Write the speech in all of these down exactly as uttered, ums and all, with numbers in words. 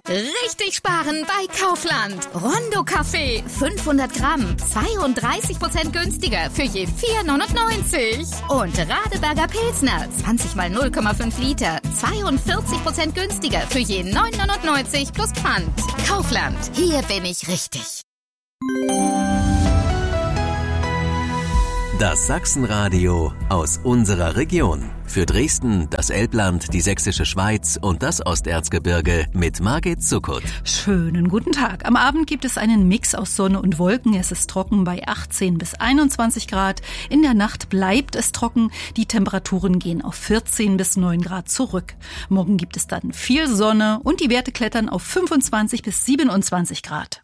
Richtig sparen bei Kaufland. Rondo Kaffee, fünfhundert Gramm, zweiunddreißig Prozent günstiger für je vier neunundneunzig. Und Radeberger Pilsner, zwanzig mal null Komma fünf Liter, zweiundvierzig Prozent günstiger für je neun neunundneunzig plus Pfand. Kaufland, hier bin ich richtig. Das Sachsenradio aus unserer Region. Für Dresden, das Elbland, die Sächsische Schweiz und das Osterzgebirge mit Margit Zuckert. Schönen guten Tag. Am Abend gibt es einen Mix aus Sonne und Wolken. Es ist trocken bei achtzehn bis einundzwanzig Grad. In der Nacht bleibt es trocken. Die Temperaturen gehen auf vierzehn bis neun Grad zurück. Morgen gibt es dann viel Sonne und die Werte klettern auf fünfundzwanzig bis siebenundzwanzig Grad.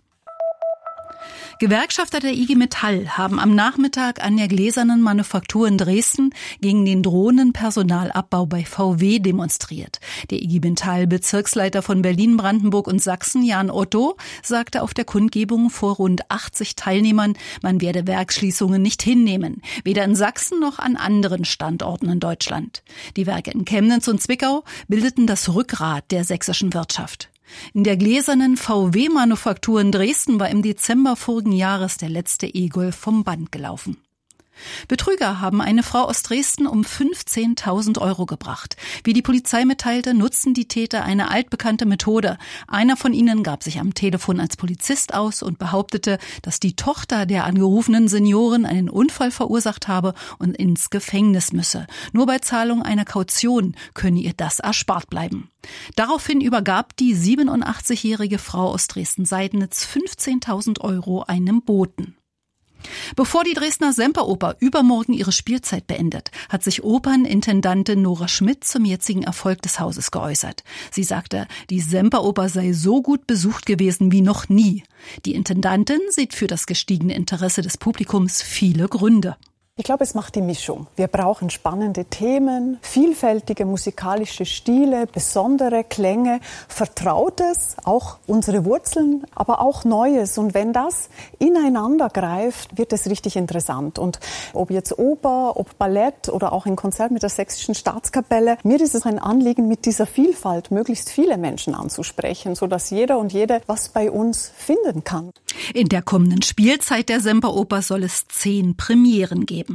Gewerkschafter der I G Metall haben am Nachmittag an der Gläsernen Manufaktur in Dresden gegen den drohenden Personalabbau bei V W demonstriert. Der I G Metall Bezirksleiter von Berlin, Brandenburg und Sachsen, Jan Otto, sagte auf der Kundgebung vor rund achtzig Teilnehmern, man werde Werksschließungen nicht hinnehmen, weder in Sachsen noch an anderen Standorten in Deutschland. Die Werke in Chemnitz und Zwickau bildeten das Rückgrat der sächsischen Wirtschaft. In der gläsernen V W-Manufaktur in Dresden war im Dezember vorigen Jahres der letzte E-Golf vom Band gelaufen. Betrüger haben eine Frau aus Dresden um fünfzehntausend Euro gebracht. Wie die Polizei mitteilte, nutzten die Täter eine altbekannte Methode. Einer von ihnen gab sich am Telefon als Polizist aus und behauptete, dass die Tochter der angerufenen Seniorin einen Unfall verursacht habe und ins Gefängnis müsse. Nur bei Zahlung einer Kaution könne ihr das erspart bleiben. Daraufhin übergab die siebenundachtzigjährige Frau aus Dresden-Seidnitz fünfzehntausend Euro einem Boten. Bevor die Dresdner Semperoper übermorgen ihre Spielzeit beendet, hat sich Opernintendantin Nora Schmidt zum jetzigen Erfolg des Hauses geäußert. Sie sagte, die Semperoper sei so gut besucht gewesen wie noch nie. Die Intendantin sieht für das gestiegene Interesse des Publikums viele Gründe. Ich glaube, es macht die Mischung. Wir brauchen spannende Themen, vielfältige musikalische Stile, besondere Klänge, Vertrautes, auch unsere Wurzeln, aber auch Neues. Und wenn das ineinander greift, wird es richtig interessant. Und ob jetzt Oper, ob Ballett oder auch ein Konzert mit der Sächsischen Staatskapelle, mir ist es ein Anliegen, mit dieser Vielfalt möglichst viele Menschen anzusprechen, sodass jeder und jede was bei uns finden kann. In der kommenden Spielzeit der Semperoper soll es zehn Premieren geben.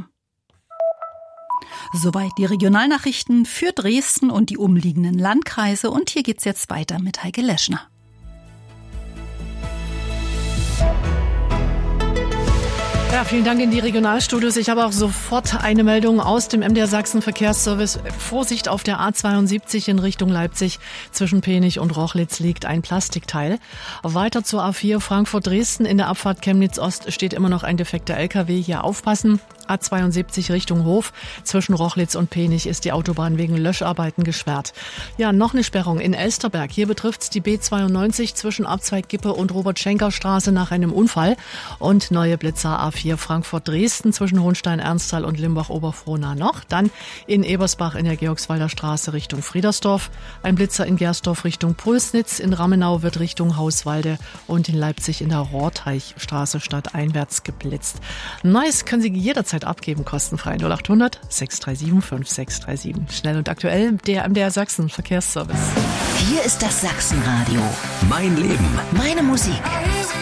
Soweit die Regionalnachrichten für Dresden und die umliegenden Landkreise. Und hier geht's jetzt weiter mit Heike Leschner. Ja, vielen Dank in die Regionalstudios. Ich habe auch sofort eine Meldung aus dem M D R Sachsen Verkehrsservice. Vorsicht auf der A zweiundsiebzig in Richtung Leipzig. Zwischen Penich und Rochlitz liegt ein Plastikteil. Weiter zur A vier Frankfurt-Dresden. In der Abfahrt Chemnitz-Ost steht immer noch ein defekter L K W. Hier aufpassen. A zweiundsiebzig Richtung Hof. Zwischen Rochlitz und Penich ist die Autobahn wegen Löscharbeiten gesperrt. Ja, noch eine Sperrung in Elsterberg. Hier betrifft's die B zweiundneunzig zwischen Abzweig Gippe und Robert-Schenker-Straße nach einem Unfall. Und neue Blitzer A vier Frankfurt-Dresden zwischen Hohenstein-Ernsthal und Limbach-Oberfrohna noch. Dann in Ebersbach in der Georgswalder Straße Richtung Friedersdorf. Ein Blitzer in Gersdorf Richtung Pulsnitz. In Ramenau wird Richtung Hauswalde und in Leipzig in der Rohrteichstraße stadteinwärts geblitzt. Neues können Sie jederzeit abgeben, kostenfrei null acht hundert sechs drei sieben fünf sechs drei sieben. Schnell und aktuell, der M D R Sachsen Verkehrsservice. Hier ist das Sachsenradio. Mein Leben. Meine Musik.